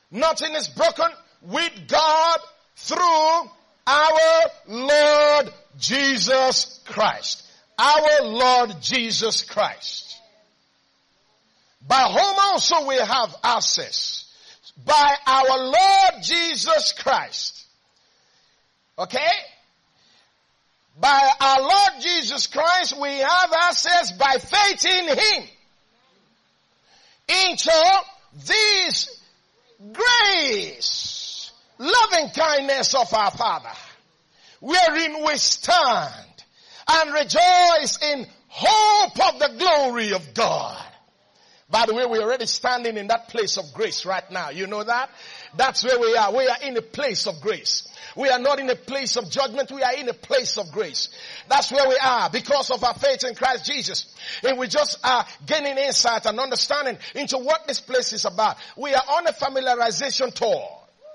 Nothing is broken with God through our Lord Jesus Christ. Our Lord Jesus Christ. By whom also we have access. By our Lord Jesus Christ. Okay? By our Lord Jesus Christ we have access by faith in Him. Into this grace, loving kindness of our Father, wherein we stand and rejoice in hope of the glory of God. By the way, we're already standing in that place of grace right now. You know that? That's where we are. We are in a place of grace. We are not in a place of judgment. We are in a place of grace. That's where we are because of our faith in Christ Jesus. And we just are gaining insight and understanding into what this place is about. We are on a familiarization tour.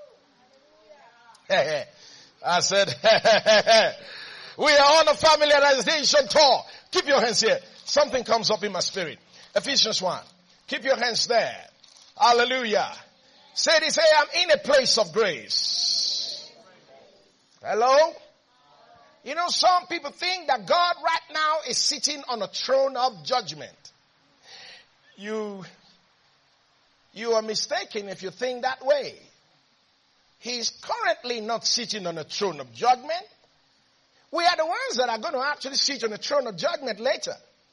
I said, we are on a familiarization tour. Keep your hands here. Something comes up in my spirit. Ephesians 1. Keep your hands there. Hallelujah. Say I'm in a place of grace. Hello? You know, some people think that God right now is sitting on a throne of judgment. You are mistaken if you think that way. He's currently not sitting on a throne of judgment. We are the ones that are going to actually sit on the throne of judgment later.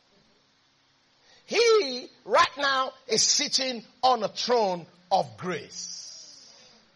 He, right now, is sitting on a throne of grace.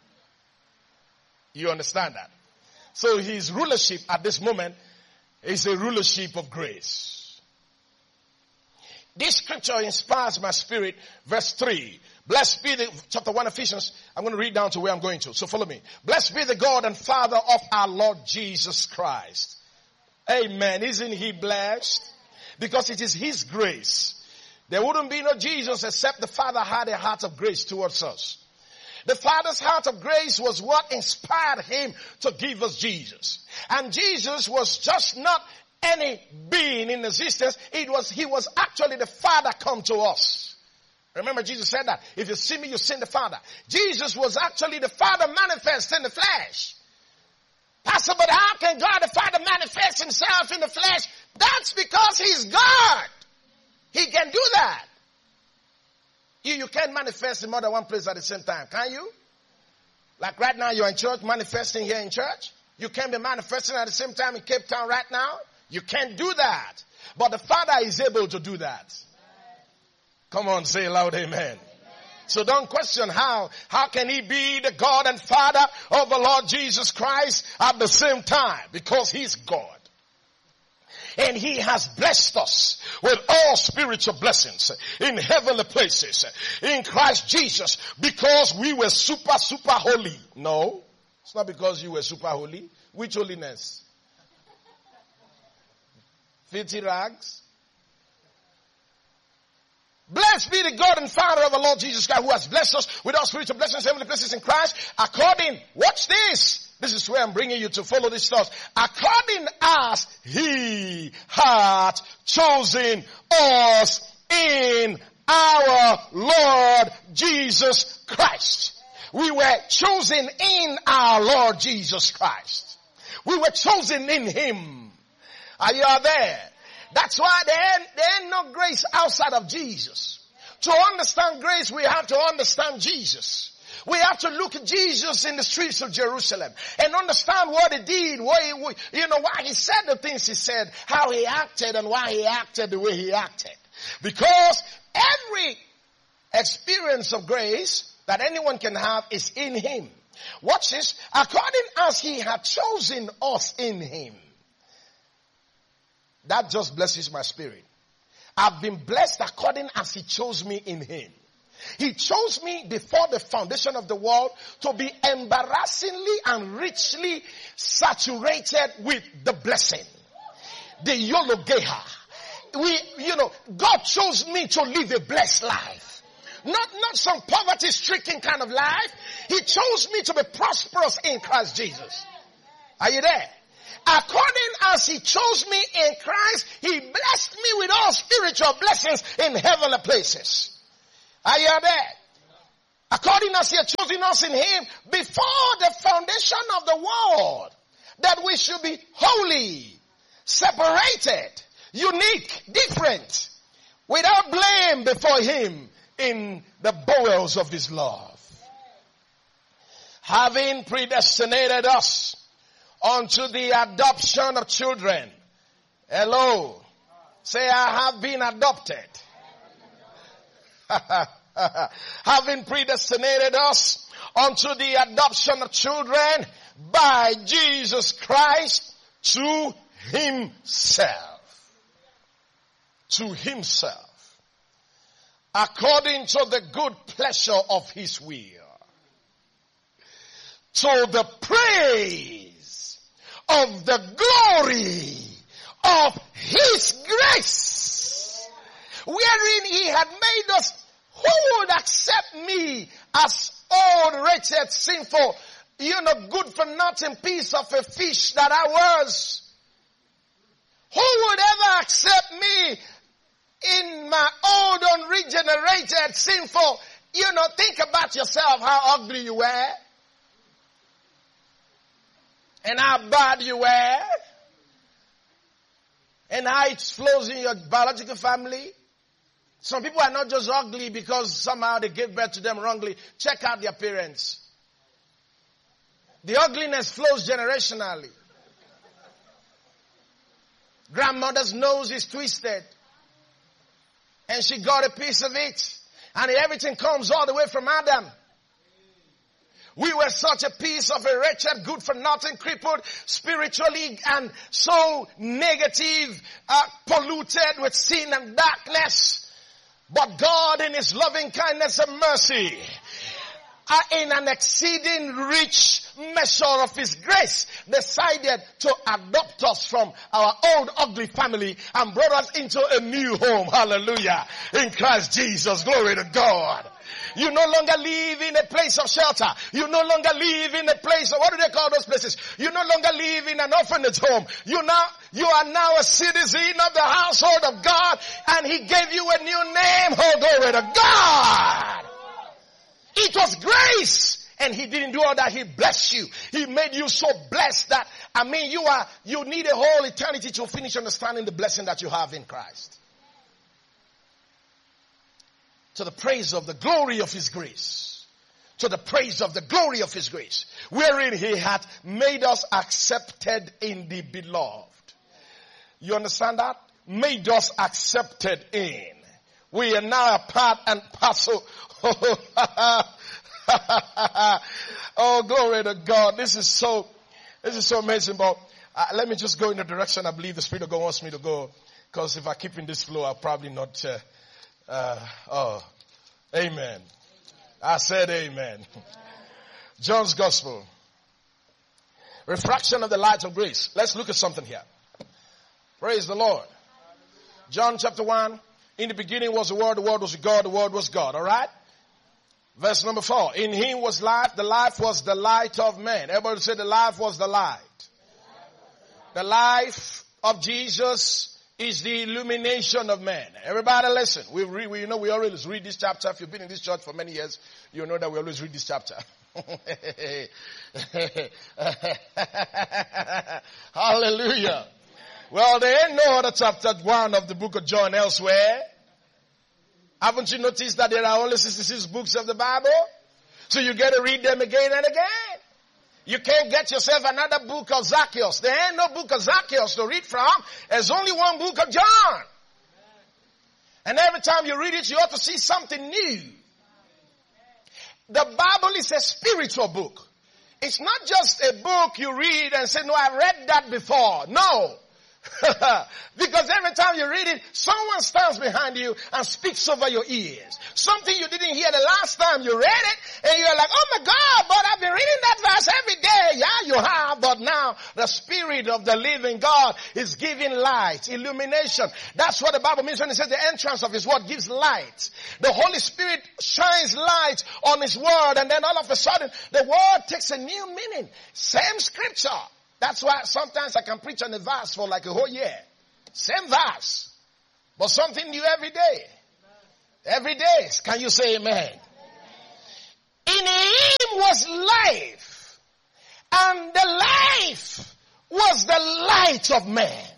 You understand that? So his rulership at this moment is a rulership of grace. This scripture inspires my spirit. Verse 3. Blessed be the, chapter 1 Ephesians. I'm going to read down to where I'm going to. So follow me. Blessed be the God and Father of our Lord Jesus Christ. Amen. Isn't He blessed? Because it is His grace. There wouldn't be no Jesus except the Father had a heart of grace towards us. The Father's heart of grace was what inspired Him to give us Jesus. And Jesus was just not any being in existence. He was actually the Father come to us. Remember Jesus said that. If you see me, you see the Father. Jesus was actually the Father manifest in the flesh. Pastor, but how can God the Father manifest Himself in the flesh? That's because He's God. He can do that. You can't manifest in more than one place at the same time, can you? Like right now you're in church, manifesting here in church. You can't be manifesting at the same time in Cape Town right now. You can't do that. But the Father is able to do that. Come on, say loud amen. So don't question how can He be the God and Father of the Lord Jesus Christ at the same time? Because He's God. And He has blessed us with all spiritual blessings in heavenly places in Christ Jesus because we were super holy. No, it's not because you were super holy. Which holiness? Filthy rags. Blessed be the God and Father of the Lord Jesus Christ who has blessed us with all spiritual blessings in heavenly places in Christ according, watch this. This is where I'm bringing you to follow this thought. According as He had chosen us in our Lord Jesus Christ. We were chosen in our Lord Jesus Christ. We were chosen in Him. Are you out there? That's why there ain't no grace outside of Jesus. To understand grace, we have to understand Jesus. We have to look at Jesus in the streets of Jerusalem and understand what He did, why He said the things He said, how He acted and why He acted the way He acted. Because every experience of grace that anyone can have is in Him. Watch this. According as He had chosen us in Him. That just blesses my spirit. I've been blessed according as He chose me in Him. He chose me before the foundation of the world to be embarrassingly and richly saturated with the blessing. The Yologeha. God chose me to live a blessed life. Not some poverty-stricken kind of life. He chose me to be prosperous in Christ Jesus. Are you there? According as He chose me in Christ, He blessed me with all spiritual blessings in heavenly places. Are you there? According as he had chosen us in him before the foundation of the world, that we should be holy, separated, unique, different, without blame before him in the bowels of his love. Having predestinated us unto the adoption of children. Hello. Say, I have been adopted. Having predestinated us unto the adoption of children by Jesus Christ to himself. To himself. According to the good pleasure of his will. To the praise of the glory of his grace, wherein he had made us. Who would accept me as old, wretched, sinful, good for nothing piece of a fish that I was? Who would ever accept me in my old, unregenerated, sinful? Think about yourself, how ugly you were. And how bad you were. And how it flows in your biological family. Some people are not just ugly because somehow they gave birth to them wrongly. Check out their parents. The ugliness flows generationally. Grandmother's nose is twisted. And she got a piece of it. And everything comes all the way from Adam. We were such a piece of a wretched, good for nothing, crippled spiritually and so negative, polluted with sin and darkness. But God in his loving kindness and mercy, in an exceeding rich measure of his grace, decided to adopt us from our old ugly family and brought us into a new home. Hallelujah. In Christ Jesus. Glory to God. You no longer live in a place of shelter. You no longer live in a place of, what do they call those places? You no longer live in an orphanage home. You are now a citizen of the household of God, and he gave you a new name. Oh, glory to God. It was grace, and he didn't do all that. He blessed you. He made you so blessed that, you need a whole eternity to finish understanding the blessing that you have in Christ. To the praise of the glory of his grace. To the praise of the glory of his grace. Wherein he hath made us accepted in the beloved. You understand that? Made us accepted in. We are now a part and parcel. Oh, glory to God. This is so amazing. But let me just go in the direction I believe the Spirit of God wants me to go. Because if I keep in this flow, I'll probably not... Amen. I said amen. John's Gospel. Refraction of the light of grace. Let's look at something here. Praise the Lord. John chapter 1. In the beginning was the Word was with God, the Word was God. Alright? Verse number 4. In him was life, the life was the light of men. Everybody say the life was the light. The life of Jesus is the illumination of man. Everybody listen. We always read this chapter. If you've been in this church for many years, you know that we always read this chapter. Hallelujah. Well, there ain't no other chapter 1 of the book of John elsewhere. Haven't you noticed that there are only 66 books of the Bible? So you get to read them again and again. You can't get yourself another book of Zacchaeus. There ain't no book of Zacchaeus to read from. There's only one book of John. And every time you read it, you ought to see something new. The Bible is a spiritual book. It's not just a book you read and say, no, I read that before. No. Because every time you read it, someone stands behind you and speaks over your ears. Something you didn't hear the last time you read it, and you're like, oh my God, but I've been reading that verse every day. Yeah, you have, but now the Spirit of the living God is giving light, illumination. That's what the Bible means when it says the entrance of his word gives light. The Holy Spirit shines light on his word, and then all of a sudden, the word takes a new meaning. Same scripture. That's why sometimes I can preach on a verse for like a whole year. Same verse. But something new every day. Every day. Can you say amen? In him was life, and the life was the light of man.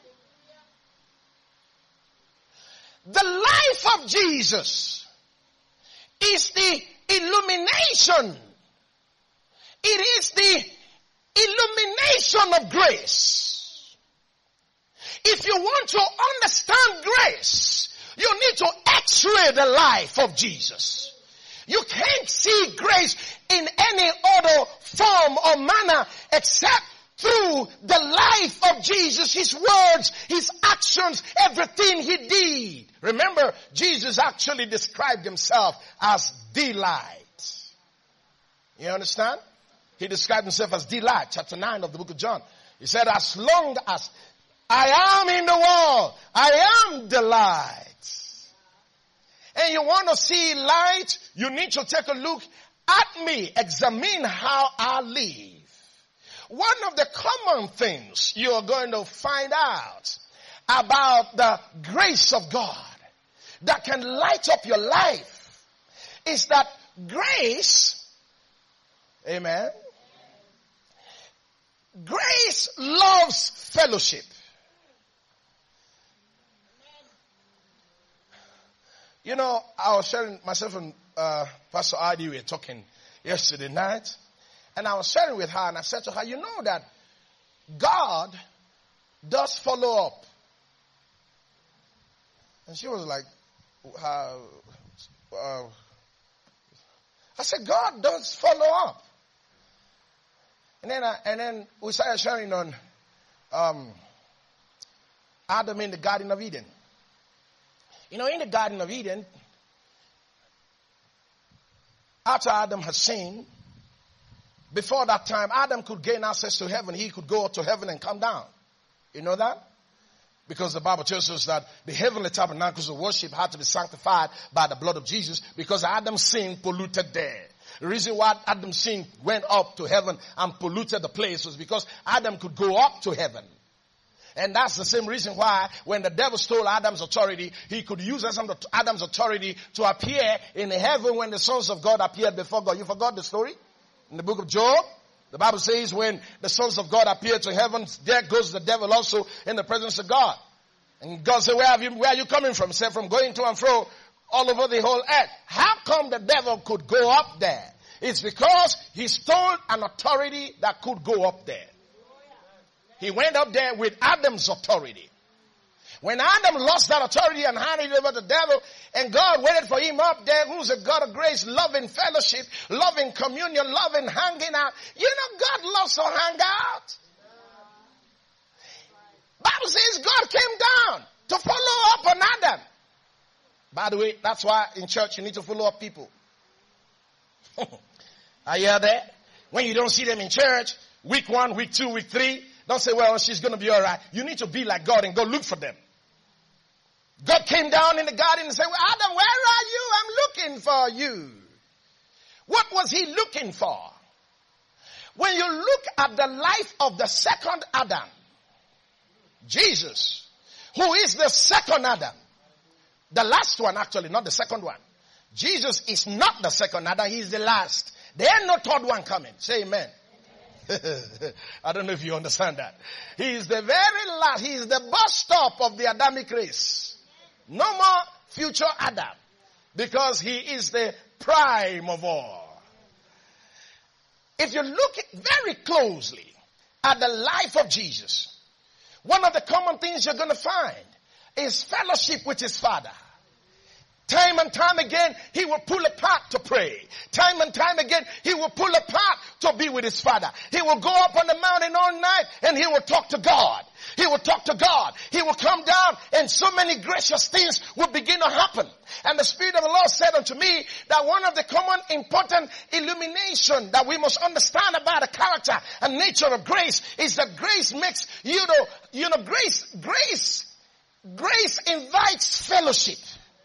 The life of Jesus is the illumination. It is the illumination of grace. If you want to understand grace, you need to x-ray the life of Jesus. You can't see grace in any other form or manner except through the life of Jesus, his words, his actions, everything he did. Remember, Jesus actually described himself as the light. You understand? He described himself as the light, chapter 9 of the book of John. He said, as long as I am in the world, I am the light. And you want to see light, you need to take a look at me, examine how I live. One of the common things you are going to find out about the grace of God that can light up your life is that grace, amen, grace loves fellowship. You know, I was sharing, myself and Pastor Adi, we were talking yesterday night. And I was sharing with her, and I said to her, you know that God does follow up. And she was like, I said, God does follow up. And then we started sharing on Adam in the Garden of Eden. You know, in the Garden of Eden, after Adam had sinned, before that time, Adam could gain access to heaven. He could go up to heaven and come down. You know that? Because the Bible tells us that the heavenly tabernacles of worship had to be sanctified by the blood of Jesus because Adam's sin polluted there. The reason why Adam's sin went up to heaven and polluted the place was because Adam could go up to heaven. And that's the same reason why when the devil stole Adam's authority, he could use Adam's authority to appear in heaven when the sons of God appeared before God. You forgot the story? In the book of Job, the Bible says when the sons of God appear to heaven, there goes the devil also in the presence of God. And God said, where are you coming from? He said, from going to and fro all over the whole earth. How come the devil could go up there? It's because he stole an authority that could go up there. He went up there with Adam's authority. When Adam lost that authority and handed it over to the devil, and God waited for him up there, who's a God of grace, loving fellowship, loving communion, loving hanging out. You know, God loves to hang out. Bible says God came down to follow up on Adam. By the way, that's why in church you need to follow up people. Are you there? When you don't see them in church, week 1, week 2, week 3, don't say, well, she's going to be all right. You need to be like God and go look for them. God came down in the garden and said, well, Adam, where are you? I'm looking for you. What was he looking for? When you look at the life of the second Adam, Jesus, who is the second Adam, the last one actually, not the second one. Jesus is not the second Adam, he is the last. There ain't no third one coming. Say amen. I don't know if you understand that. He is the very last. He is the bus stop of the Adamic race. No more future Adam. Because he is the prime of all. If you look very closely at the life of Jesus, one of the common things you're going to find is fellowship with his Father. Time and time again, he will pull apart to pray. Time and time again, he will pull apart to be with his Father. He will go up on the mountain all night and he will talk to God. He will talk to God. He will come down and so many gracious things will begin to happen. And the Spirit of the Lord said unto me that one of the common important illumination that we must understand about the character and nature of grace is that grace makes, grace invites fellowship.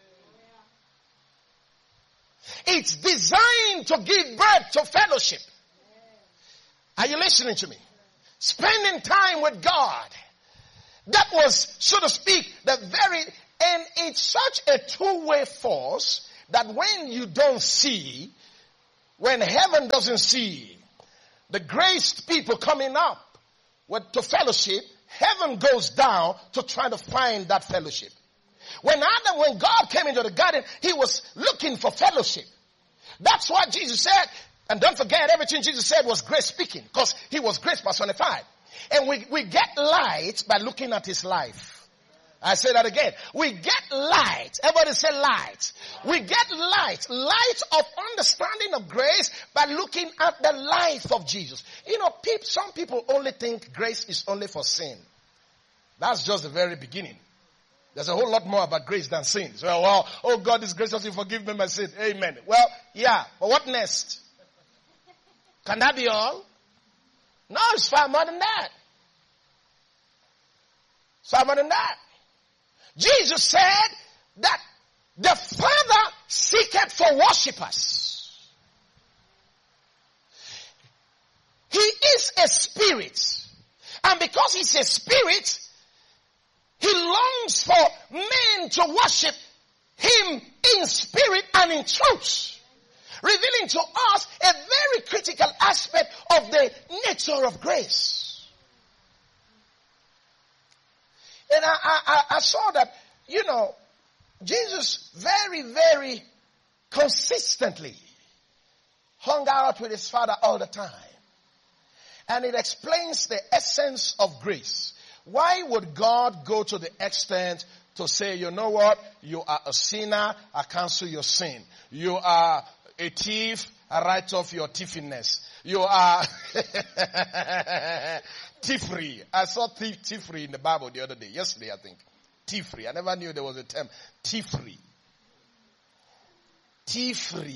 It's designed to give birth to fellowship. Are you listening to me? Spending time with God. That was, so to speak, and it's such a two-way force that when you don't see, when heaven doesn't see the graced people coming up to fellowship, heaven goes down to try to find that fellowship. When God came into the garden, he was looking for fellowship. That's what Jesus said. And don't forget, everything Jesus said was grace speaking, because he was grace personified. And we get light by looking at his life. I say that again. We get light. Everybody say light. We get light. Light of understanding of grace by looking at the life of Jesus. You know, some people only think grace is only for sin. That's just the very beginning. There's a whole lot more about grace than sin. So, well, oh, God is gracious, you forgive me my sin. Amen. Well, yeah, but what next? Can that be all? No, it's far more than that. It's far more than that. Jesus said that the Father seeketh for worshipers. He is a spirit. And because he's a spirit, he longs for men to worship him in spirit and in truth. Revealing to us a very critical aspect of the nature of grace. And I saw that, you know, Jesus very, very consistently hung out with his Father all the time. And it explains the essence of grace. Why would God go to the extent to say, you know what, you are a sinner, I cancel your sin. You are a thief, I write off your thiefiness. You are thievery. I saw thievery in the Bible the other day. Yesterday, I think. Thievery. I never knew there was a term. Thievery. Thievery.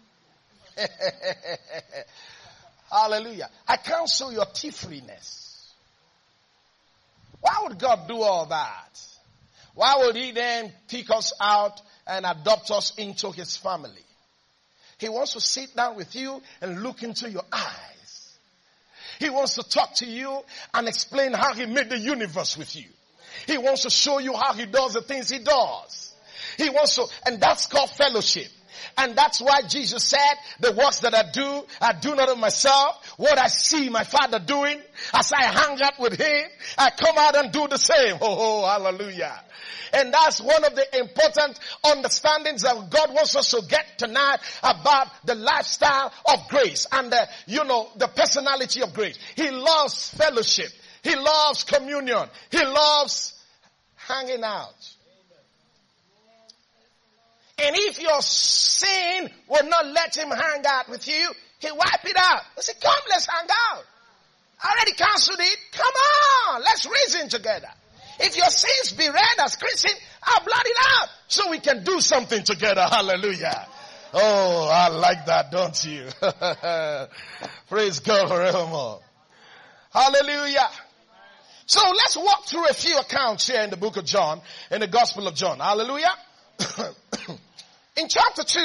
Hallelujah. I cancel your thieferiness. Why would God do all that? Why would he then pick us out and adopt us into his family? He wants to sit down with you and look into your eyes. He wants to talk to you and explain how he made the universe with you. He wants to show you how he does the things he does. He wants to, and that's called fellowship. And that's why Jesus said, the works that I do not of myself. What I see my Father doing, as I hang out with him, I come out and do the same. Oh, hallelujah. And that's one of the important understandings that God wants us to get tonight about the lifestyle of grace and the personality of grace. He loves fellowship. He loves communion. He loves hanging out. And if your sin will not let him hang out with you, he'll wipe it out. He said, come, let's hang out. I already canceled it. Come on, let's reason together. If your sins be red as Christian, I'll blot it out so we can do something together. Hallelujah. Oh, I like that, don't you? Praise God forevermore. Hallelujah. So let's walk through a few accounts here in the book of John, in the Gospel of John. Hallelujah. In chapter 2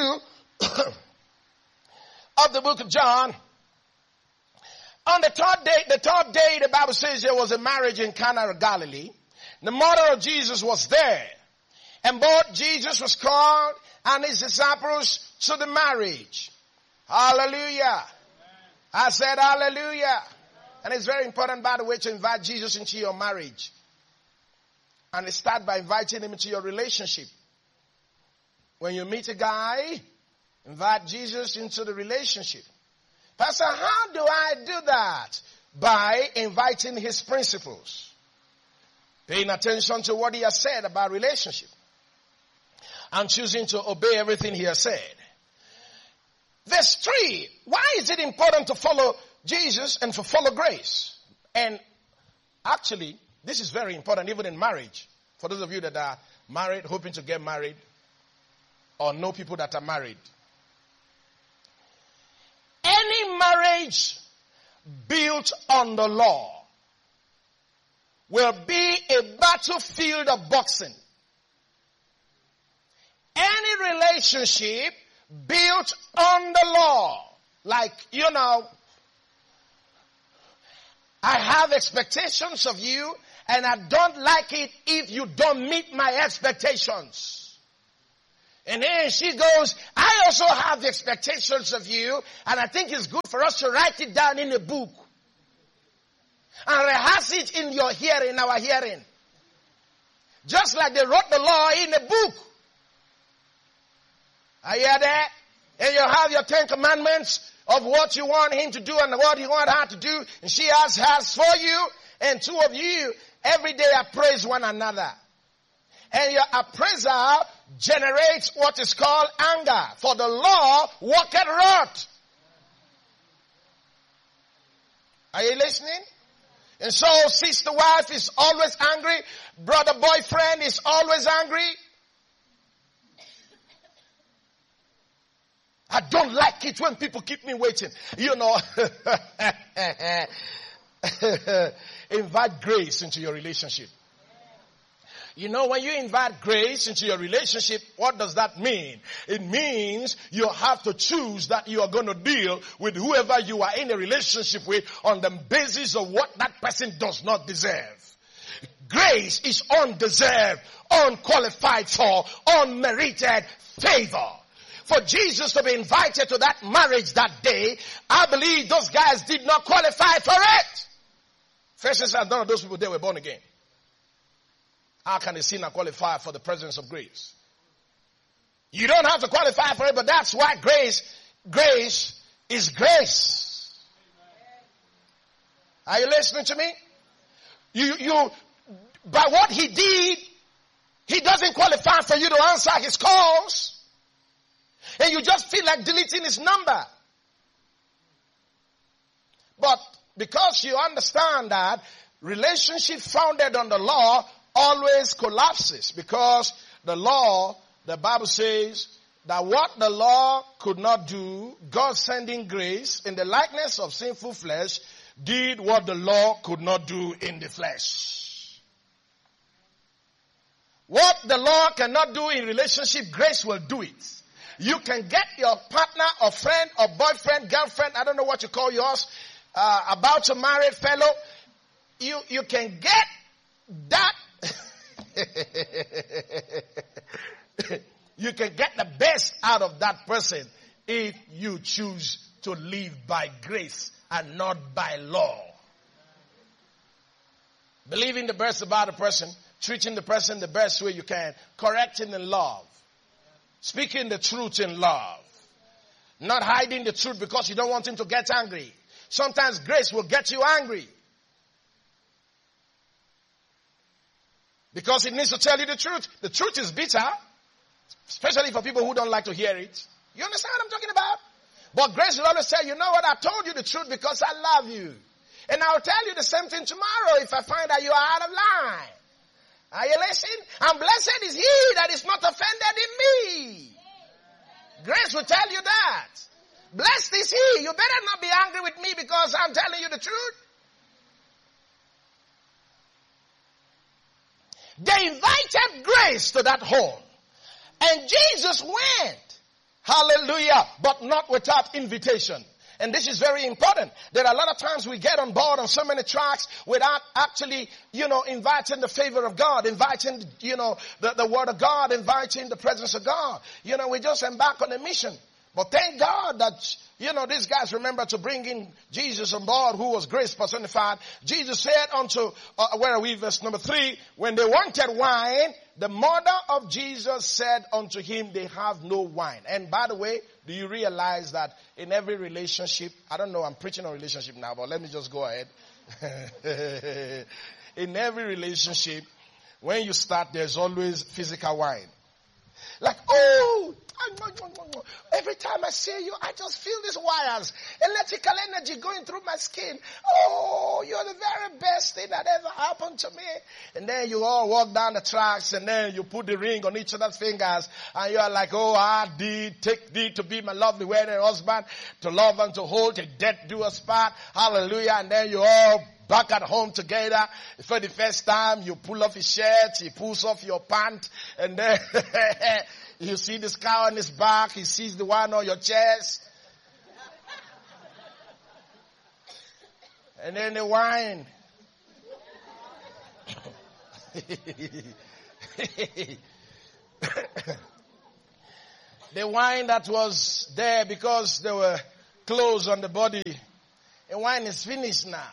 of the book of John, on the third day, the Bible says there was a marriage in Cana of Galilee. The mother of Jesus was there. And both Jesus was called and his disciples to the marriage. Hallelujah. I said hallelujah. And it's very important, by the way, to invite Jesus into your marriage. And start by inviting him into your relationship. When you meet a guy, invite Jesus into the relationship. Pastor, how do I do that? By inviting his principles. Paying attention to what he has said about relationship. And choosing to obey everything he has said. Verse 3. Why is it important to follow Jesus and to follow grace? And actually, this is very important even in marriage. For those of you that are married, hoping to get married, or know people that are married. Any marriage built on the law will be a battlefield of boxing. Any relationship built on the law, like, I have expectations of you and I don't like it if you don't meet my expectations. And then she goes, I also have the expectations of you, and I think it's good for us to write it down in a book. And rehearse it in your hearing, in our hearing. Just like they wrote the law in a book. Are you there? And you have your 10 commandments of what you want him to do and what you want her to do. And she has for you. And two of you every day appraise one another. And your appraisal generates what is called anger. For the law worketh wrath. Are you listening? And so sister wife is always angry. Brother boyfriend is always angry. I don't like it when people keep me waiting. You know. Invite grace into your relationship. You know, when you invite grace into your relationship, what does that mean? It means you have to choose that you are going to deal with whoever you are in a relationship with on the basis of what that person does not deserve. Grace is undeserved, unqualified for, unmerited favor. For Jesus to be invited to that marriage that day, I believe those guys did not qualify for it. First and foremost, none of those people, they were born again. How can a sinner qualify for the presence of grace? You don't have to qualify for it, but that's why grace is grace. Are you listening to me? You, by what he did, he doesn't qualify for you to answer his calls. And you just feel like deleting his number. But because you understand that relationship founded on the law always collapses, because the law, the Bible says that what the law could not do, God sending grace in the likeness of sinful flesh did what the law could not do in the flesh. What the law cannot do in relationship, grace will do it. You can get your partner or friend or boyfriend, girlfriend, I don't know what you call yours, about to marry fellow. You can get that. You can get the best out of that person if you choose to live by grace and not by law. Believing the best about a person, treating the person the best way you can, correcting in love, speaking the truth in love, not hiding the truth because you don't want him to get angry. Sometimes grace will get you angry because it needs to tell you the truth. The truth is bitter, especially for people who don't like to hear it. You understand what I'm talking about? But grace will always say, you know what, I told you the truth because I love you. And I'll tell you the same thing tomorrow if I find that you are out of line. Are you listening? And blessed is he that is not offended in me. Grace will tell you that. Blessed is he. You better not be angry with me because I'm telling you the truth. They invited grace to that home. And Jesus went. Hallelujah. But not without invitation. And this is very important. There are a lot of times we get on board on so many tracks without actually, inviting the favor of God, inviting, the word of God, inviting the presence of God. We just embark on a mission. But thank God that, these guys remember to bring in Jesus on board, who was grace personified. Jesus said unto, where are we, verse number 3, when they wanted wine, the mother of Jesus said unto him, they have no wine. And by the way, do you realize that in every relationship, I don't know, I'm preaching on relationship now, but let me just go ahead. In every relationship, when you start, there's always physical wine. Like, every time I see you, I just feel these wires, electrical energy going through my skin. Oh, you're the very best thing that ever happened to me. And then you all walk down the tracks, and then you put the ring on each other's fingers, and you are like, oh, I did take thee to be my lovely wedded husband, to love and to hold, till death do us part. Hallelujah. And then you all back at home together. For the first time, you pull off his shirt, he pulls off your pant, and then you see the scar on his back, he sees the one on your chest. And then the wine. The wine that was there because there were clothes on the body. The wine is finished now.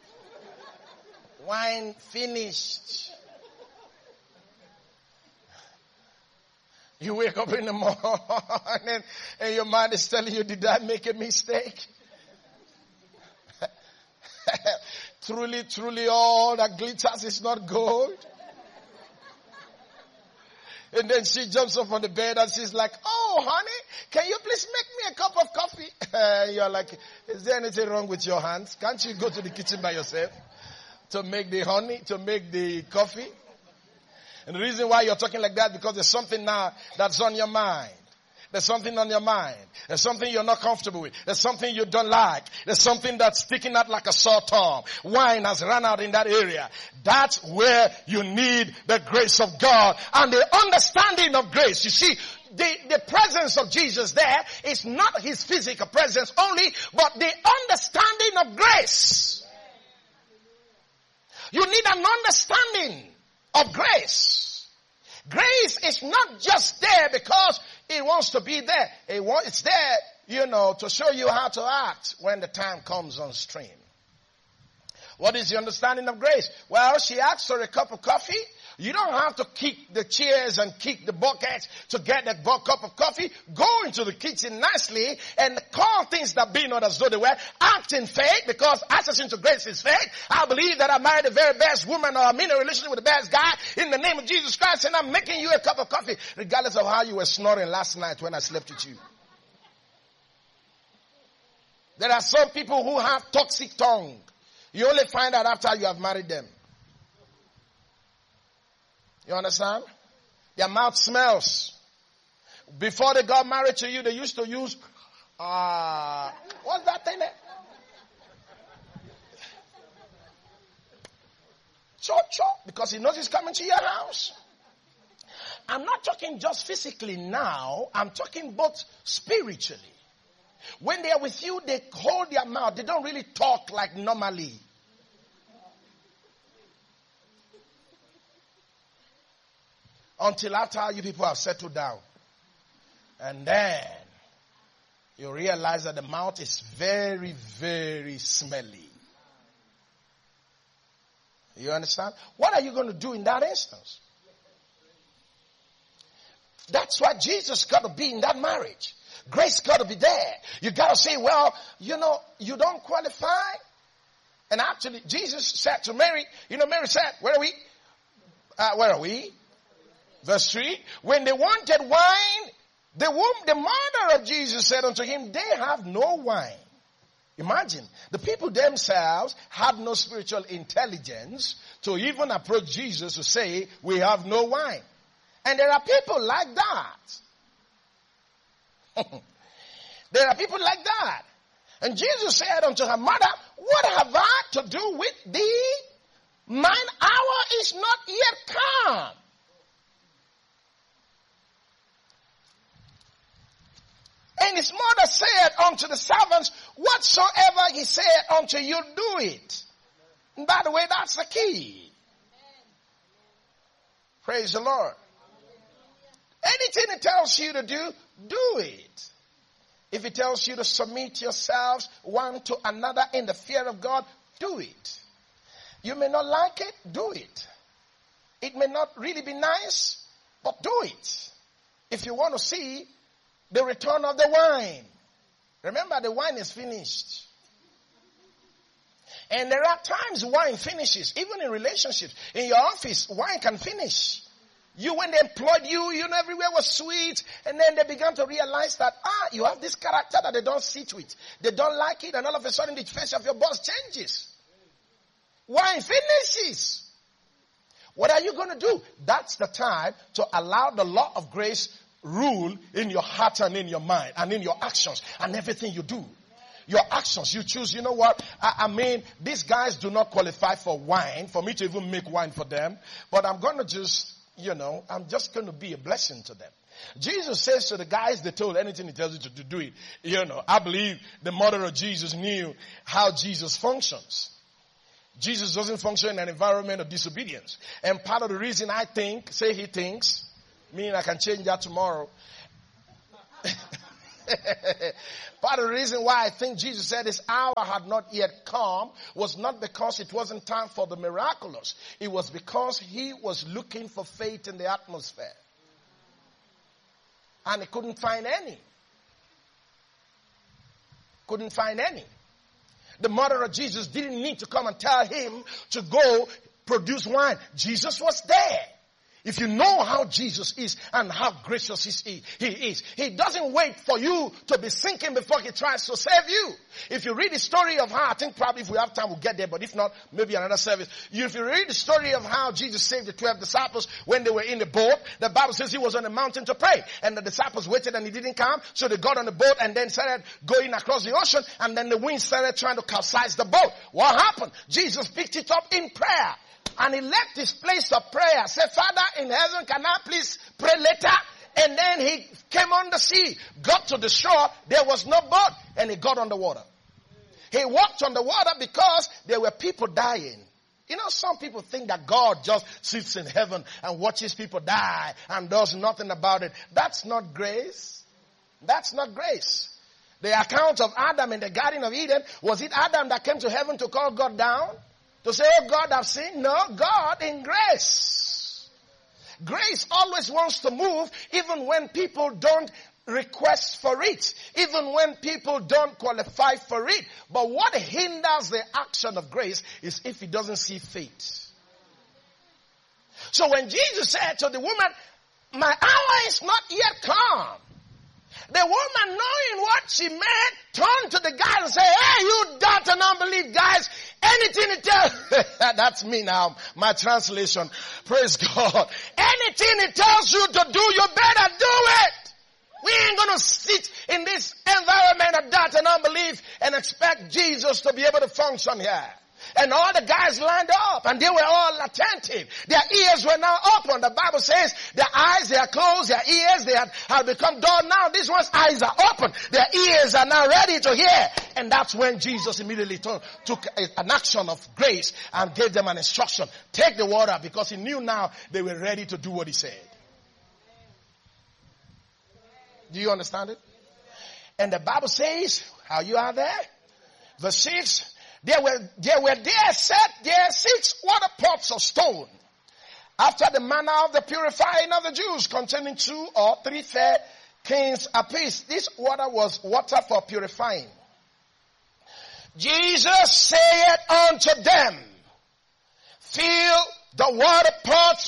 Wine finished. You wake up in the morning and your mind is telling you, did I make a mistake? Truly all that glitters is not gold. And then she jumps up on the bed and she's like, oh, honey, can you please make me a cup of coffee? You're like, is there anything wrong with your hands? Can't you go to the kitchen by yourself to make the honey, to make the coffee? And the reason why you're talking like that, because there's something now that's on your mind. There's something on your mind. There's something you're not comfortable with. There's something you don't like. There's something that's sticking out like a sore thumb. Wine has run out in that area. That's where you need the grace of God and the understanding of grace. You see, the presence of Jesus there is not his physical presence only, but the understanding of grace. You need an understanding of grace. Grace is not just there because it wants to be there. It's there, to show you how to act when the time comes on stream. What is the understanding of grace? Well, she asked for a cup of coffee. You don't have to kick the chairs and kick the buckets to get that cup of coffee. Go into the kitchen nicely and call things that be not as though they were. Act in faith, because access into grace is faith. I believe that I married the very best woman, or I'm in a relationship with the best guy in the name of Jesus Christ, and I'm making you a cup of coffee regardless of how you were snoring last night when I slept with you. There are some people who have toxic tongue. You only find out after you have married them. You understand? Their mouth smells. Before they got married to you, they used to use, what's that thing there? Chop, because he knows he's coming to your house. I'm not talking just physically now. I'm talking both spiritually. When they are with you, they hold their mouth. They don't really talk like normally. Until after you people have settled down. And then you realize that the mouth is very, very smelly. You understand? What are you going to do in that instance? That's why Jesus got to be in that marriage. Grace got to be there. You got to say, well, you don't qualify. And actually, Jesus said to Mary, Mary said, where are we? Verse 3, when they wanted wine, the mother of Jesus said unto him, they have no wine. Imagine, the people themselves had no spiritual intelligence to even approach Jesus to say, we have no wine. And there are people like that. There are people like that. And Jesus said unto her mother, what have I to do with thee? Mine hour is not yet come. And his mother said unto the servants, whatsoever he said unto you, do it. And by the way, that's the key. Praise the Lord. Anything he tells you to do, do it. If he tells you to submit yourselves one to another in the fear of God, do it. You may not like it, do it. It may not really be nice, but do it. If you want to see the return of the wine. Remember, the wine is finished. And there are times wine finishes, even in relationships. In your office, wine can finish. When they employed you, everywhere was sweet. And then they began to realize that, you have this character that they don't sit with. They don't like it. And all of a sudden, the face of your boss changes. Wine finishes. What are you going to do? That's the time to allow the law of grace rule in your heart and in your mind and in your actions and everything you do. Your actions, you choose, you know what? I mean, these guys do not qualify for wine, for me to even make wine for them. But I'm going to just, I'm just going to be a blessing to them. Jesus says to the guys, they told anything he tells you to do it. I believe the mother of Jesus knew how Jesus functions. Jesus doesn't function in an environment of disobedience. And part of the reason I think, say he thinks, meaning I can change that tomorrow. Part of the reason why I think Jesus said his hour had not yet come was not because it wasn't time for the miraculous. It was because he was looking for faith in the atmosphere. And he couldn't find any. Couldn't find any. The mother of Jesus didn't need to come and tell him to go produce wine. Jesus was there. If you know how Jesus is and how gracious he is, he doesn't wait for you to be sinking before he tries to save you. If you read the story of how, I think probably if we have time we'll get there, but if not, maybe another service. If you read the story of how Jesus saved the 12 disciples when they were in the boat, the Bible says he was on the mountain to pray. And the disciples waited and he didn't come, so they got on the boat and then started going across the ocean, and then the wind started trying to capsize the boat. What happened? Jesus picked it up in prayer. And he left his place of prayer. Said, Father in heaven, can I please pray later? And then he came on the sea, got to the shore. There was no boat, and he got on the water. He walked on the water because there were people dying. You know, some people think that God just sits in heaven and watches people die and does nothing about it. That's not grace. That's not grace. The account of Adam in the Garden of Eden, was it Adam that came to heaven to call God down? To say, oh God, I've sinned? No, God in grace. Grace always wants to move even when people don't request for it. Even when people don't qualify for it. But what hinders the action of grace is if he doesn't see faith. So when Jesus said to the woman, my hour is not yet come, the woman, knowing what she meant, turned to the guy and said, hey, you doubt and unbelief guys, anything it tells, that's me now, my translation, praise God. Anything it tells you to do, you better do it. We ain't gonna sit in this environment of doubt and unbelief and expect Jesus to be able to function here. And all the guys lined up and they were all attentive. Their ears were now open. The Bible says their eyes, they are closed, their ears, they have become dull. Now these ones' eyes are open. Their ears are now ready to hear. And that's when Jesus immediately took an action of grace and gave them an instruction. Take the water, because he knew now they were ready to do what he said. Do you understand it? And the Bible says, how you are there? Verse 6. There were set there 6 water pots of stone, after the manner of the purifying of the Jews, containing 2 or 3 fair kings apiece. This water was water for purifying. Jesus said unto them, fill the water pots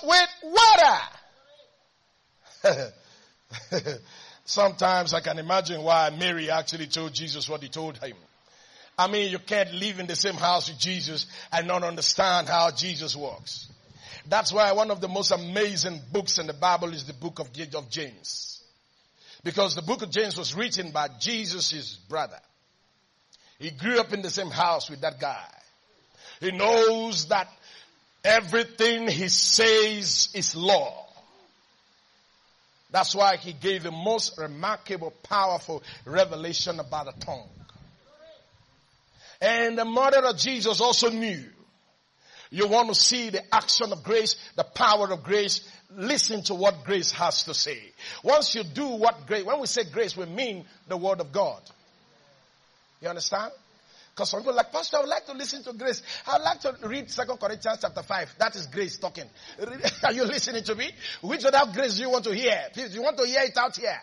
with water. Sometimes I can imagine why Mary actually told Jesus what he told him. I mean, you can't live in the same house with Jesus and not understand how Jesus works. That's why one of the most amazing books in the Bible is the book of James. Because the book of James was written by Jesus' brother. He grew up in the same house with that guy. He knows that everything he says is law. That's why he gave the most remarkable, powerful revelation about the tongue. And the mother of Jesus also knew. You want to see the action of grace, the power of grace, listen to what grace has to say. Once you do what grace, when we say grace, we mean the word of God. You understand? Because some people are like, Pastor, I would like to listen to grace. I would like to read 2 Corinthians chapter 5. That is grace talking. Are you listening to me? Which of that grace do you want to hear? Please, you want to hear it out here?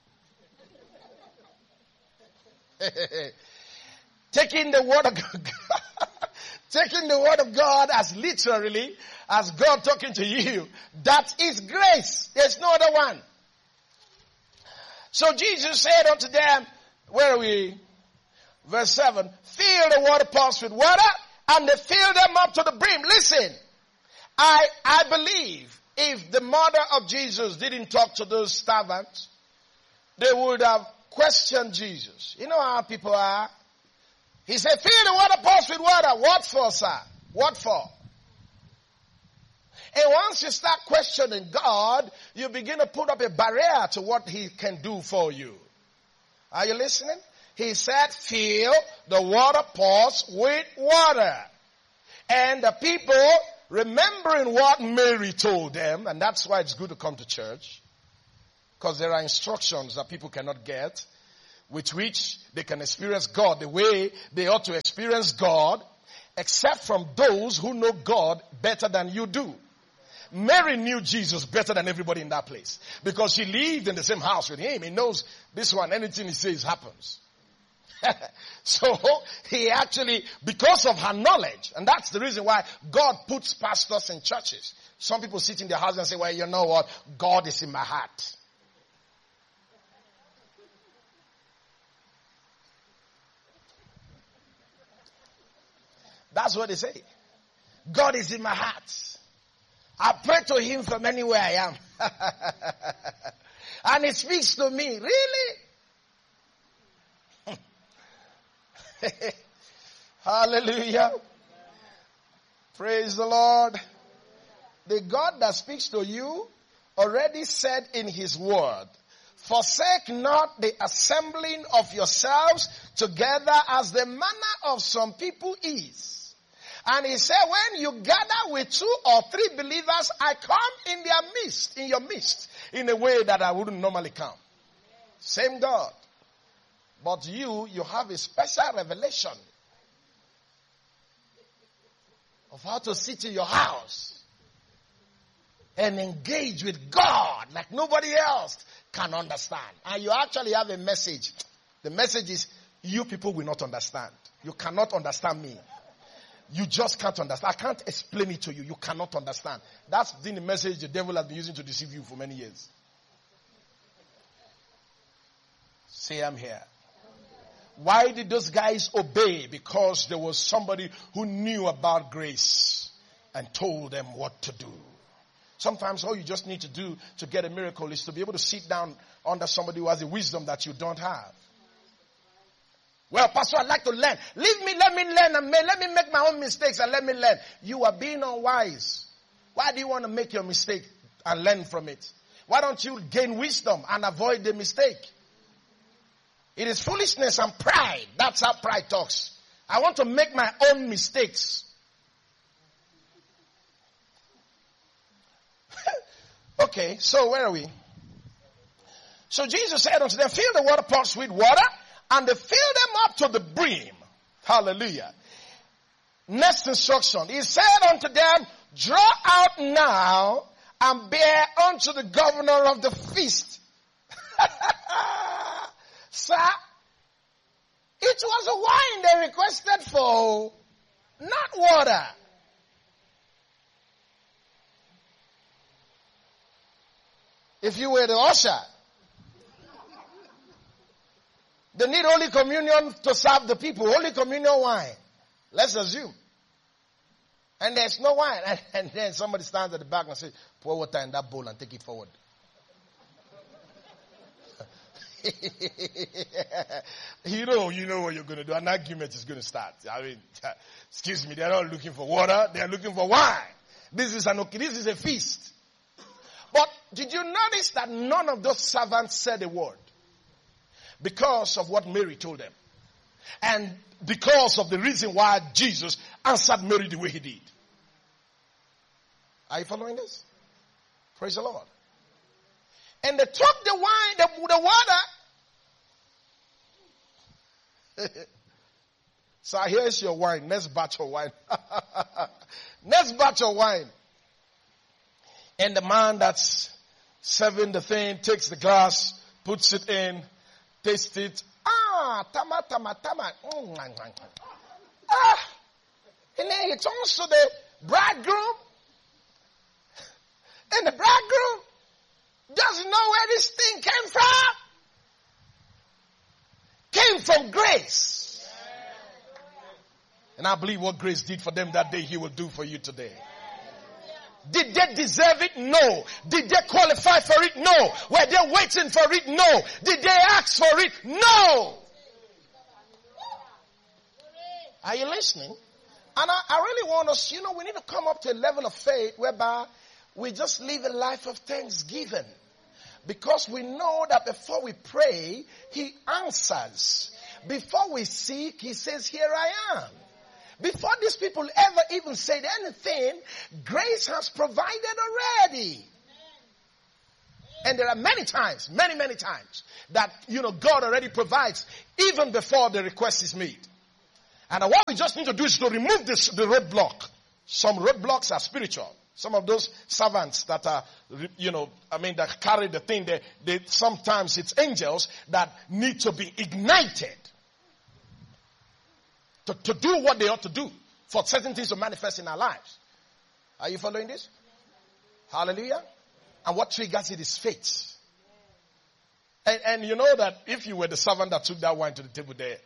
Taking the word of God, taking the word of God as literally as God talking to you, that is grace. There's no other one. So Jesus said unto them, where are we? Verse 7, fill the water pots with water, and they filled them up to the brim. Listen, I believe if the mother of Jesus didn't talk to those servants, they would have questioned Jesus. You know how people are? He said, fill the water pots with water. What for, sir? What for? And once you start questioning God, you begin to put up a barrier to what he can do for you. Are you listening? He said, fill the water pots with water. And the people, remembering what Mary told them, and that's why it's good to come to church, because there are instructions that people cannot get. with which they can experience God the way they ought to experience God, except from those who know God better than you do. Mary knew Jesus better than everybody in that place because she lived in the same house with him. He knows this one, anything he says happens. So he actually, because of her knowledge, and that's the reason why God puts pastors in churches. Some people sit in their house and say, well, you know what? God is in my heart. That's what they say. God is in my heart. I pray to him from anywhere I am. And he speaks to me. Really? Hallelujah. Praise the Lord. The God that speaks to you already said in his word, forsake not the assembling of yourselves together as the manner of some people is. And he said, when you gather with 2 or 3 believers, I come in your midst, in a way that I wouldn't normally come. Same God. But you have a special revelation of how to sit in your house and engage with God like nobody else can understand. And you actually have a message. The message is, you people will not understand. You cannot understand me. You just can't understand. I can't explain it to you. You cannot understand. That's been the message the devil has been using to deceive you for many years. Say, I'm here. Why did those guys obey? Because there was somebody who knew about grace and told them what to do. Sometimes all you just need to do to get a miracle is to be able to sit down under somebody who has a wisdom that you don't have. Well, Pastor, I'd like to learn. Leave me, let me learn, and let me make my own mistakes and let me learn. You are being unwise. Why do you want to make your mistake and learn from it? Why don't you gain wisdom and avoid the mistake? It is foolishness and pride. That's how pride talks. I want to make my own mistakes. Okay, so where are we? So Jesus said unto them, fill the water pots with water, and they filled them up to the brim. Hallelujah. Next instruction. He said unto them, draw out now and bear unto the governor of the feast. Sir, it was a wine they requested for, not water. If you were the usher, they need Holy Communion to serve the people. Holy Communion wine. Let's assume. And there's no wine. And then somebody stands at the back and says, pour water in that bowl and take it forward. You know what you're going to do. An argument is going to start. I mean, excuse me, they're not looking for water. They're looking for wine. This is a feast. But did you notice that none of those servants said a word? Because of what Mary told them. And because of the reason why Jesus answered Mary the way he did. Are you following this? Praise the Lord. And they took the wine, the water. So here's your wine. Next batch of wine. Next batch of wine. And the man that's serving the thing takes the glass, puts it in, tastes it. Tama. And then he turns to the bridegroom. And the bridegroom doesn't know where this thing came from. Came from grace. And I believe what grace did for them that day, he will do for you today. Did they deserve it? No. Did they qualify for it? No. Were they waiting for it? No. Did they ask for it? No. Are you listening? And I really want us, we need to come up to a level of faith whereby we just live a life of thanksgiving. Because we know that before we pray, he answers. Before we seek, he says, here I am. Before these people ever even said anything, grace has provided already. And there are many times, many times that, God already provides even before the request is made. And what we just need to do is to remove the roadblock. Some roadblocks are spiritual. Some of those servants that are, that carry the thing, they sometimes it's angels that need to be ignited to do what they ought to do for certain things to manifest in our lives. Are you following this? Hallelujah. And what triggers it is faith. And you know that if you were the servant that took that wine to the table there,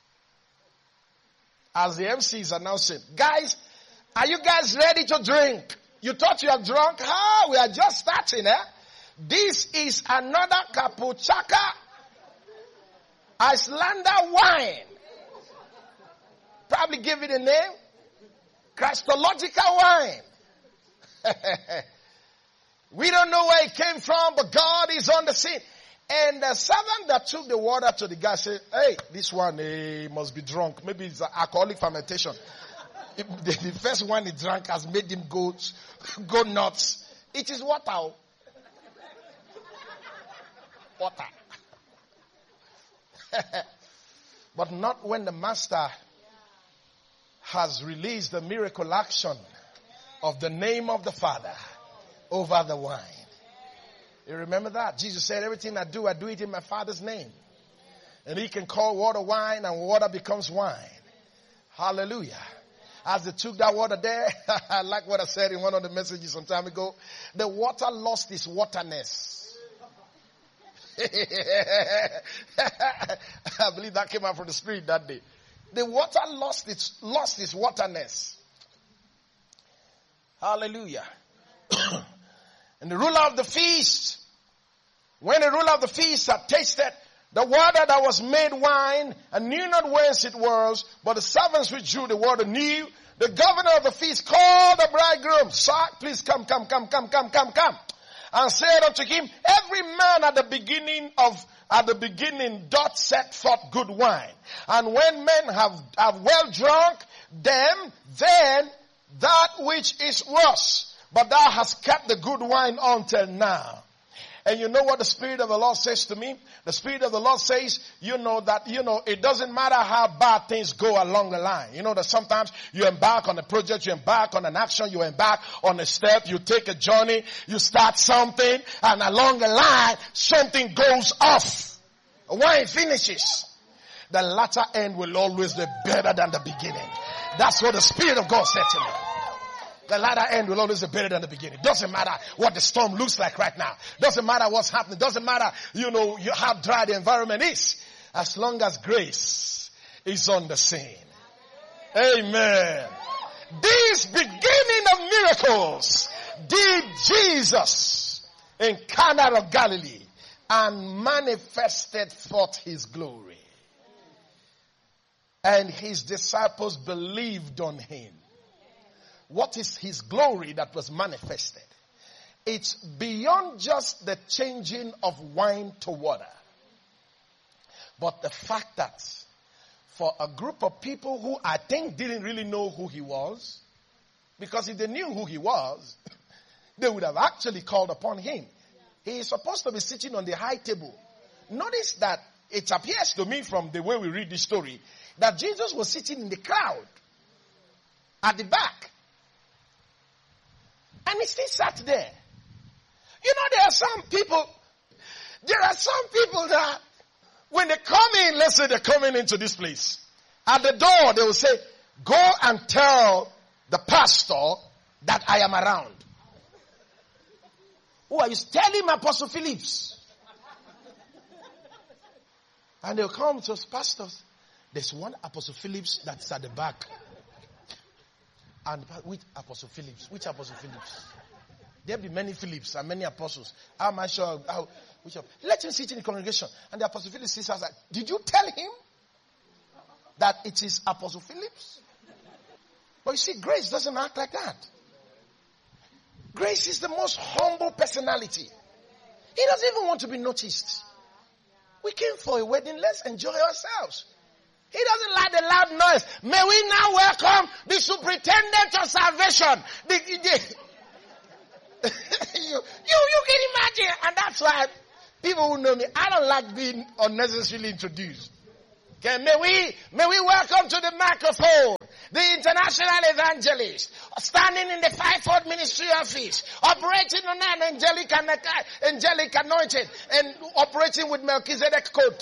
as the MC is announcing, guys, are you guys ready to drink? You thought you are drunk? We are just starting, eh? This is another Capuchaka Islander wine. Probably give it a name. Christological wine. We don't know where it came from, but God is on the scene. And the servant that took the water to the guy said, hey, this one must be drunk. Maybe it's alcoholic fermentation. The first one he drank has made him go nuts. It is water. Water. But not when the master has released the miracle action of the name of the Father over the wine. You remember that? Jesus said, everything I do it in my Father's name. And he can call water wine and water becomes wine. Hallelujah. As they took that water there, I like what I said in one of the messages some time ago. The water lost its waterness. I believe that came out from the Spirit that day. The water lost its waterness. Hallelujah. And the ruler of the feast, when the ruler of the feast had tasted the water that was made wine and knew not whence it was, but the servants which drew the water knew, the governor of the feast called the bridegroom, sir, please come. And said unto him, every man at the beginning doth set forth good wine. And when men have well drunk them, then that which is worse. But thou hast kept the good wine until now. And you know what the Spirit of the Lord says to me? The Spirit of the Lord says, it doesn't matter how bad things go along the line. You know that sometimes you embark on a project, you embark on an action, you embark on a step, you take a journey, you start something, and along the line, something goes off. Wine finishes. The latter end will always be better than the beginning. That's what the Spirit of God said to me. The latter end will always be better than the beginning. Doesn't matter what the storm looks like right now. Doesn't matter what's happening. Doesn't matter, how dry the environment is. As long as grace is on the scene. Amen. This beginning of miracles did Jesus in Cana of Galilee and manifested forth his glory. And his disciples believed on him. What is his glory that was manifested? It's beyond just the changing of wine to water. But the fact that for a group of people who I think didn't really know who he was, because if they knew who he was, they would have actually called upon him. He is supposed to be sitting on the high table. Notice that it appears to me from the way we read this story that Jesus was sitting in the crowd at the back. And he still sat there. There are some people that when they come in, let's say they're coming into this place, at the door they will say, go and tell the pastor that I am around. Who are you? Tell him Apostle Phillips. And they'll come to us, pastors. There's one Apostle Phillips that's at the back. And which Apostle Phillips? Which Apostle Phillips? There'll be many Phillips and many apostles. How am I sure? Let him sit in the congregation. And the Apostle Phillips says, did you tell him that it is Apostle Phillips? But you see, grace doesn't act like that. Grace is the most humble personality. He doesn't even want to be noticed. We came for a wedding. Let's enjoy ourselves. He doesn't like the loud noise. May we now welcome the superintendent of salvation. you can imagine. And that's why people who know me, I don't like being unnecessarily introduced. Okay, may we welcome to the microphone the international evangelist standing in the fivefold ministry office, operating on an angelic anointing and operating with Melchizedek code.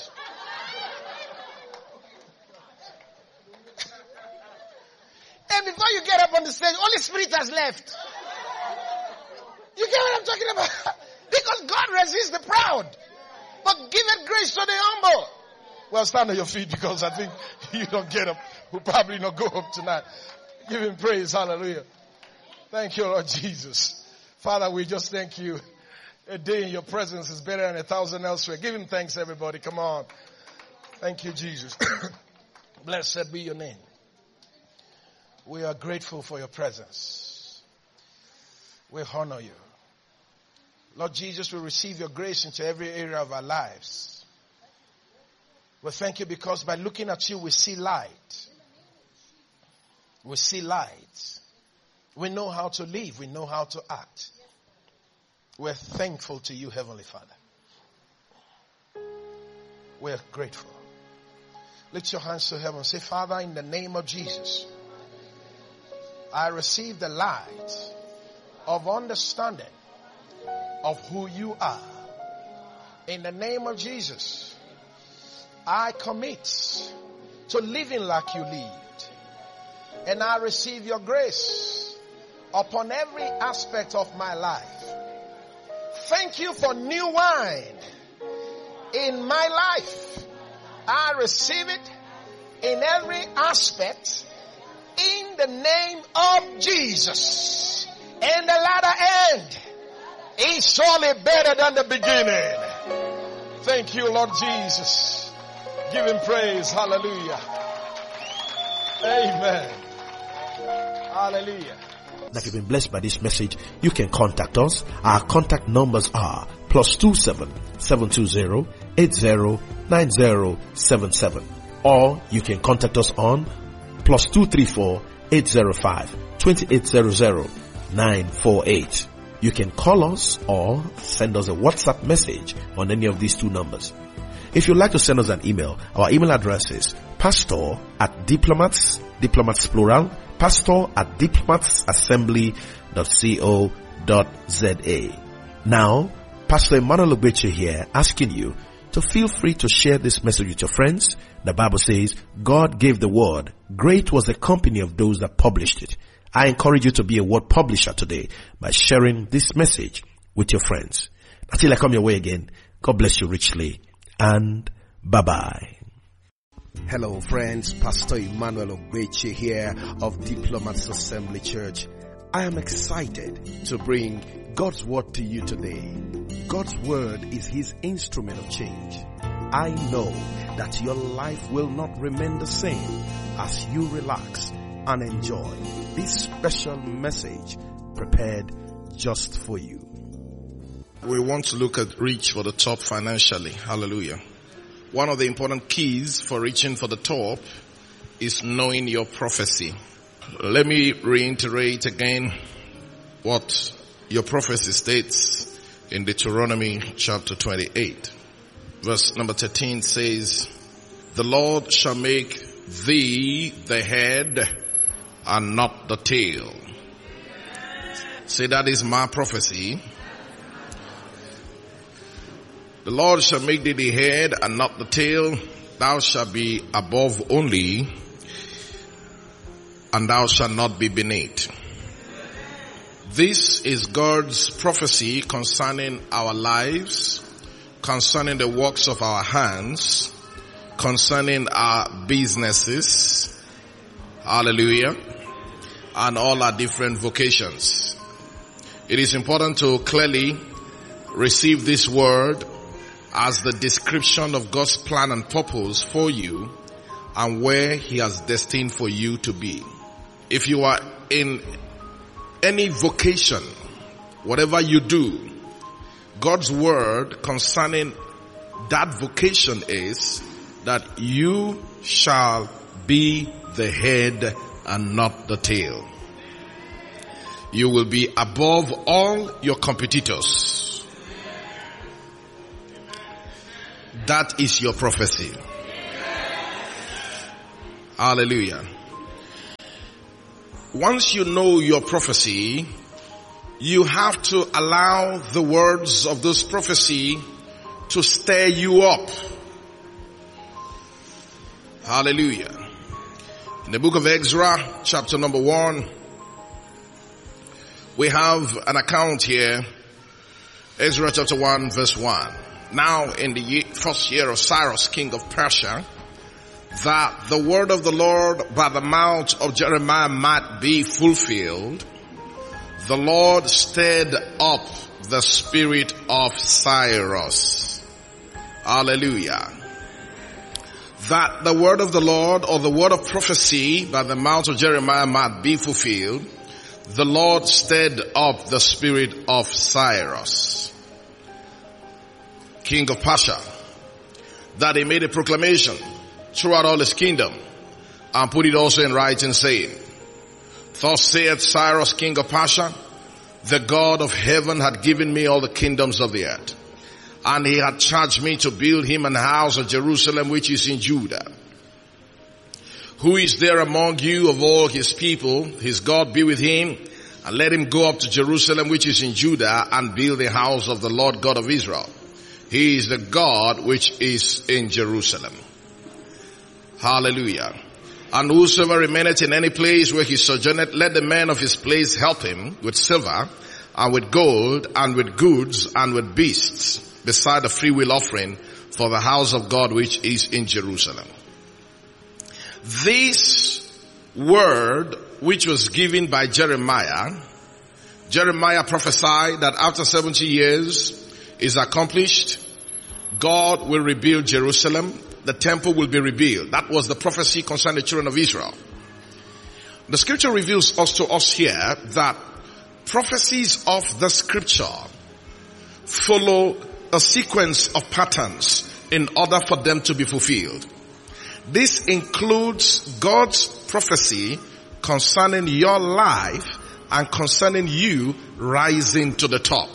And before you get up on the stage, Holy Spirit has left. You get what I'm talking about? Because God resists the proud, but giveth grace to the humble. Well, stand on your feet because I think you don't get up. We'll probably not go up tonight. Give him praise. Hallelujah. Thank you, Lord Jesus. Father, we just thank you. A day in your presence is better than 1,000 elsewhere. Give him thanks, everybody. Come on. Thank you, Jesus. Blessed be your name. We are grateful for your presence. We honor you. Lord Jesus, we receive your grace into every area of our lives. We thank you because by looking at you, we see light. We see light. We know how to live. We know how to act. We're thankful to you, Heavenly Father. We're grateful. Lift your hands to heaven. Say, Father, in the name of Jesus, I receive the light of understanding of who you are. In the name of Jesus, I commit to living like you lived. And I receive your grace upon every aspect of my life. Thank you for new wine in my life. I receive it in every aspect in the name of Jesus. And the latter end is surely better than the beginning. Thank you, Lord Jesus. Give him praise. Hallelujah. Amen. Hallelujah. That you've been blessed by this message, you can contact us. Our contact numbers are +27 720 80 9077, or you can contact us on +234 805 2800 948. You can call us or send us a WhatsApp message on any of these two numbers. If you'd like to send us an email, our email address is pastor@diplomats plural, pastor@diplomatsassembly.co.za. Now, Pastor Emmanuel Ogbeche here, asking you to feel free to share this message with your friends. The Bible says, God gave the word. Great was the company of those that published it. I encourage you to be a word publisher today by sharing this message with your friends. Until I come your way again, God bless you richly. And bye-bye. Hello friends, Pastor Emmanuel Ogbeche here of Diplomats Assembly Church. I am excited to bring God's word to you today. God's word is his instrument of change. I know that your life will not remain the same as you relax and enjoy this special message prepared just for you. We want to look at reach for the top financially. Hallelujah. One of the important keys for reaching for the top is knowing your prophecy. Let me reiterate again what your prophecy states in Deuteronomy chapter 28. Verse number 13 says, the Lord shall make thee the head and not the tail. Say, that is my prophecy. The Lord shall make thee the head and not the tail. Thou shalt be above only, and thou shalt not be beneath. This is God's prophecy concerning our lives, concerning the works of our hands, concerning our businesses, hallelujah, and all our different vocations. It is important to clearly receive this word as the description of God's plan and purpose for you and where he has destined for you to be. If you are in any vocation, whatever you do, God's word concerning that vocation is that you shall be the head and not the tail. You will be above all your competitors. That is your prophecy. Hallelujah. Once you know your prophecy, you have to allow the words of this prophecy to stir you up. Hallelujah. In the book of Ezra, chapter number 1, we have an account here. Ezra chapter 1 verse 1. Now in the first year of Cyrus, king of Persia, that the word of the Lord by the mouth of Jeremiah might be fulfilled, the Lord stirred up the spirit of Cyrus. Hallelujah. That the word of the Lord, or the word of prophecy by the mouth of Jeremiah might be fulfilled, the Lord stirred up the spirit of Cyrus, king of Persia, that he made a proclamation throughout all his kingdom, and put it also in writing, saying, Thus saith Cyrus, king of Persia, the God of heaven had given me all the kingdoms of the earth, and he had charged me to build him an house at Jerusalem, which is in Judah. Who is there among you of all his people? His God be with him, and let him go up to Jerusalem, which is in Judah, and build the house of the Lord God of Israel. He is the God which is in Jerusalem. Hallelujah. And whosoever remaineth in any place where he sojourneth, let the men of his place help him with silver, and with gold, and with goods, and with beasts, beside the freewill offering for the house of God which is in Jerusalem. This word which was given by Jeremiah prophesied that after 70 years is accomplished, God will rebuild Jerusalem. The temple will be rebuilt. That was the prophecy concerning the children of Israel. The scripture reveals us to us here that prophecies of the scripture follow a sequence of patterns in order for them to be fulfilled. This includes God's prophecy concerning your life and concerning you rising to the top.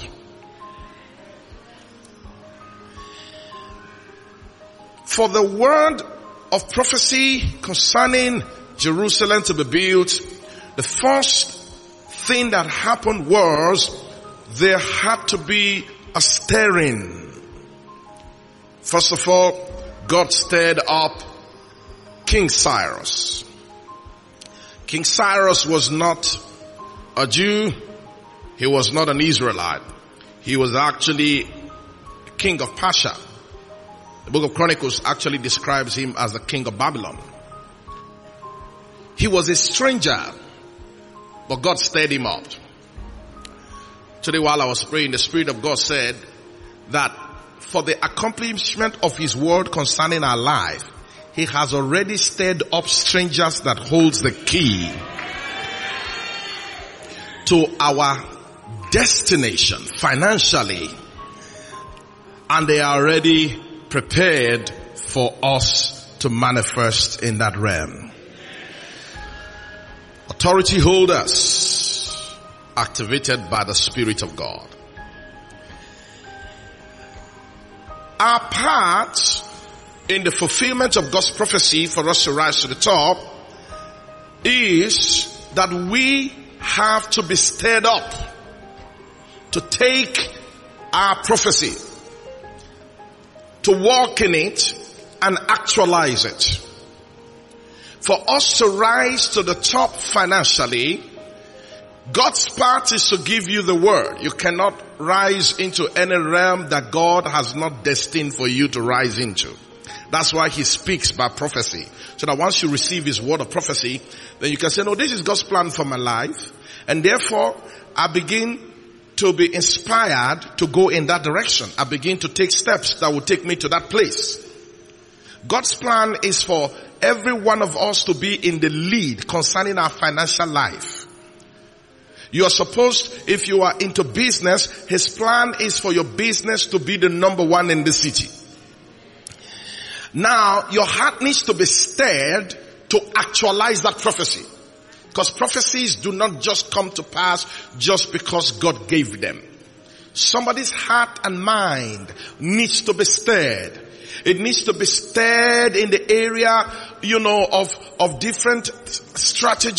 For the word of prophecy concerning Jerusalem to be built, the first thing that happened was there had to be a stirring. First of all, God stirred up King Cyrus. King Cyrus was not a Jew. He was not an Israelite. He was actually king of Persia. The book of Chronicles actually describes him as the king of Babylon. He was a stranger, but God stirred him up. Today while I was praying, the Spirit of God said that for the accomplishment of His word concerning our life, He has already stirred up strangers that holds the key to our destination financially, and they are already prepared for us to manifest in that realm. Authority holders activated by the Spirit of God. Our part in the fulfillment of God's prophecy for us to rise to the top is that we have to be stirred up to take our prophecy, to walk in it and actualize it. For us to rise to the top financially, God's part is to give you the word. You cannot rise into any realm that God has not destined for you to rise into. That's why He speaks by prophecy. So that once you receive His word of prophecy, then you can say, no, this is God's plan for my life. And therefore, I begin to be inspired to go in that direction. I begin to take steps that will take me to that place. God's plan is for every one of us to be in the lead concerning our financial life. You are supposed, if you are into business, His plan is for your business to be the number one in the city. Now, your heart needs to be stirred to actualize that prophecy. Because prophecies do not just come to pass just because God gave them. Somebody's heart and mind needs to be stirred. It needs to be stirred in the area, of different strategies